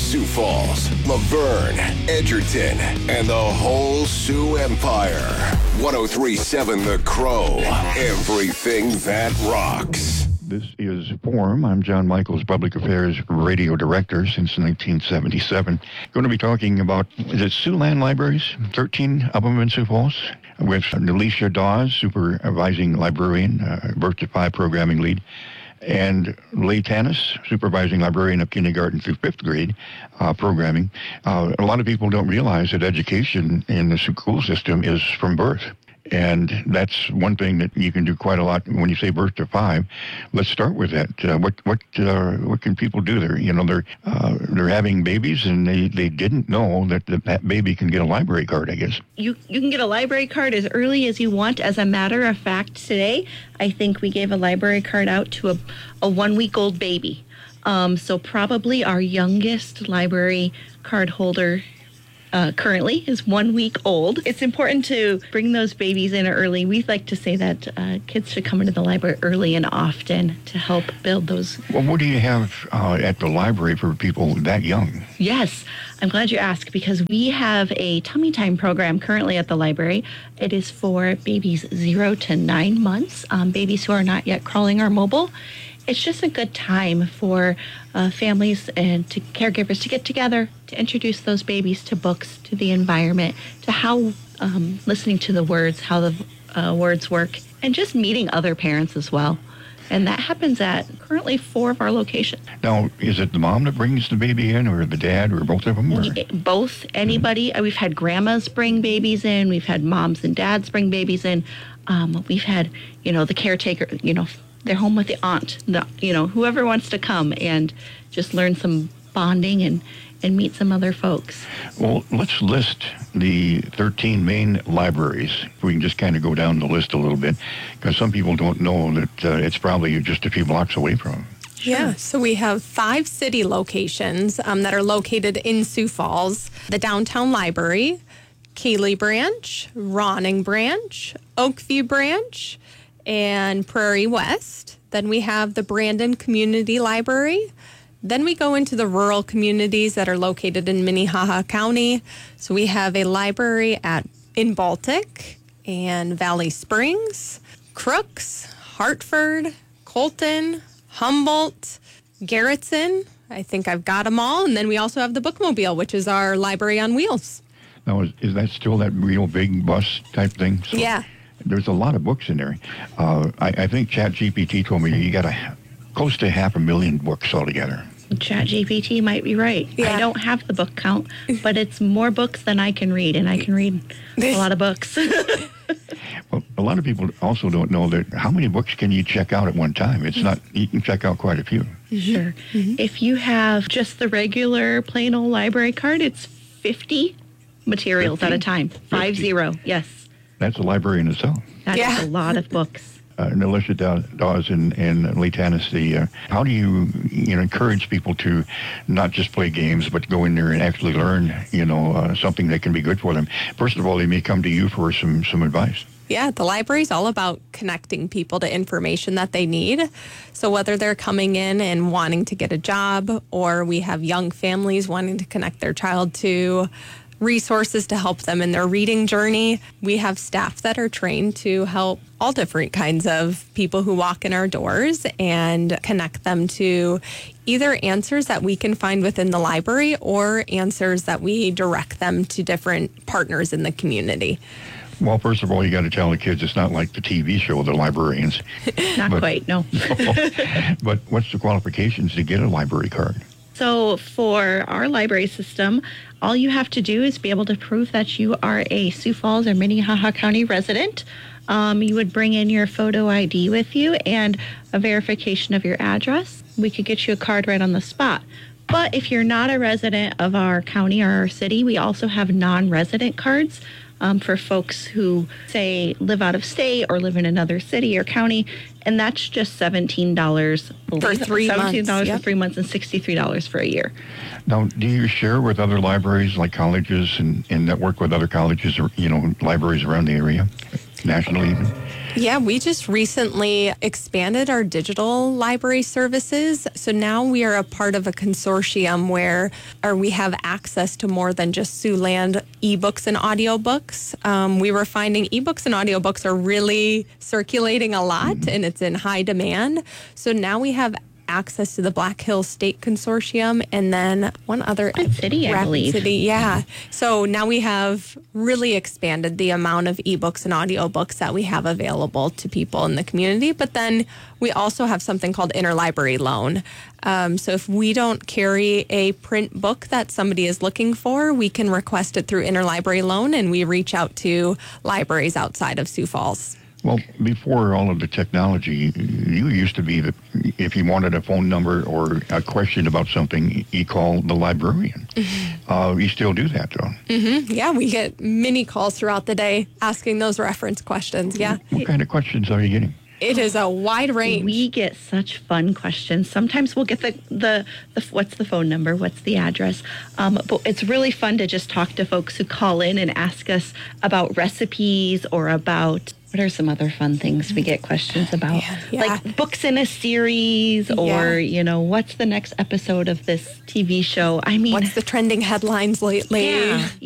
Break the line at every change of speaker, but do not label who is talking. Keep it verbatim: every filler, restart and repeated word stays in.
Sioux Falls, Laverne, Edgerton, and the whole Sioux Empire. one oh three point seven The Crow. Everything that rocks.
This is Forum. I'm John Michaels, Public Affairs Radio Director since nineteen seventy-seven. Going to be talking about, is it Siouxland Libraries? thirteen of them in Sioux Falls, with Alicia Dawes, Supervising Librarian, uh, Birth to Five Programming Lead, and Leigh Tanis, Supervising Librarian of Kindergarten through fifth grade uh, Programming. Uh, a lot of people don't realize that education in the school system is from birth. And that's one thing that you can do quite a lot when you say birth to five. Let's start with that. Uh, what what uh, what can people do there? You know, they're uh, they're having babies, and they, they didn't know that the, that baby can get a library card, I guess.
You you can get a library card as early as you want. As a matter of fact, today, I think we gave a library card out to a, a one-week-old baby. Um, so probably our youngest library card holder Uh, currently is one week old. It's important to bring those babies in early. We like to say that uh, kids should come into the library early and often to help build those.
Well, what do you have uh, at the library for people that young?
Yes, I'm glad you asked, because we have a tummy time program currently at the library. It is for babies zero to nine months, um, babies who are not yet crawling or mobile. It's just a good time for uh, families and to caregivers to get together, to introduce those babies to books, to the environment, to how um, listening to the words, how the uh, words work, and just meeting other parents as well. And that happens at currently four of our locations.
Now, is it the mom that brings the baby in, or the dad, or both of them? Or?
Both, anybody. Mm-hmm. We've had grandmas bring babies in. We've had moms and dads bring babies in. Um, we've had, you know, the caretaker, you know, they're home with the aunt, the, you know, whoever wants to come and just learn some bonding and, and meet some other folks.
Well, let's list the thirteen main libraries. We can just kind of go down the list a little bit, because some people don't know that uh, it's probably just a few blocks away from them.
Sure. Yeah, so we have five city locations um, that are located in Sioux Falls. The Downtown Library, Cayley Branch, Rawning Branch, Oakview Branch, and Prairie West. Then we have the Brandon Community Library. Then we go into the rural communities that are located in Minnehaha County. So we have a library at in Baltic and Valley Springs, Crooks, Hartford, Colton, Humboldt, Garrettson. I think I've got them all. And then we also have the Bookmobile, which is our library on wheels.
Now, is, is that still that real big bus type thing? So
yeah.
There's a lot of books in there. Uh, I, I think ChatGPT told me you got a, close to half a million books altogether.
ChatGPT might be right.
Yeah.
I don't have the book count, but it's more books than I can read, and I can read a lot of books.
Well, a lot of people also don't know that how many books can you check out at one time? It's not, you can check out quite a few.
Sure. Mm-hmm. If you have just the regular plain old library card, it's fifty materials fifty? At a time. Five fifty. Zero, yes.
That's a library in itself.
That's
yeah.
a lot of books.
Uh, Alicia Dawes and, and Leigh Tanis, the, uh, how do you, you know, encourage people to not just play games, but go in there and actually learn, you know, uh, something that can be good for them? First of all, they may come to you for some, some advice.
Yeah, the library is all about connecting people to information that they need. So whether they're coming in and wanting to get a job, or we have young families wanting to connect their child to resources to help them in their reading journey. We have staff that are trained to help all different kinds of people who walk in our doors and connect them to either answers that we can find within the library or answers that we direct them to different partners in the community.
Well, first of all, you got to tell the kids it's not like the T V show, The Librarians.
Not
but,
quite, no.
no. But what's the qualifications to get a library card?
So for our library system, all you have to do is be able to prove that you are a Sioux Falls or Minnehaha County resident. Um, you would bring in your photo I D with you and a verification of your address. We could get you a card right on the spot. But if you're not a resident of our county or our city, we also have non-resident cards um, for folks who, say, live out of state or live in another city or county, and that's just seventeen dollars
for three
seventeen dollars
months.
for three months and sixty-three dollars for a year.
Now, do you share with other libraries like colleges and, and network with other colleges or, you know, libraries around the area? nationally even?
Yeah, we just recently expanded our digital library services. So now we are a part of a consortium where or we have access to more than just Siouxland ebooks and audiobooks. Um, we were finding ebooks and audiobooks are really circulating a lot, mm-hmm. and it's in high demand. So now we have access to the Black Hills State Consortium, and then one other
Rapid City, I
Rapid
believe.
City, yeah. So now we have really expanded the amount of ebooks and audiobooks that we have available to people in the community. But then we also have something called interlibrary loan. Um, so if we don't carry a print book that somebody is looking for, we can request it through interlibrary loan, and we reach out to libraries outside of Sioux Falls.
Well, before all of the technology, you used to be that if you wanted a phone number or a question about something, you call the librarian. Mm-hmm. Uh, you still do that, though.
Mm-hmm. Yeah, we get many calls throughout the day asking those reference questions. Yeah.
What kind of questions are you getting?
It is a wide range.
We get such fun questions. Sometimes we'll get the, the, the what's the phone number, what's the address. Um, but it's really fun to just talk to folks who call in and ask us about recipes or about, what are some other fun things we get questions about?
Yeah, yeah.
Like books in a series or,
Yeah.
you know, what's the next episode of this T V show? I mean,
What's the trending headlines lately?
yeah.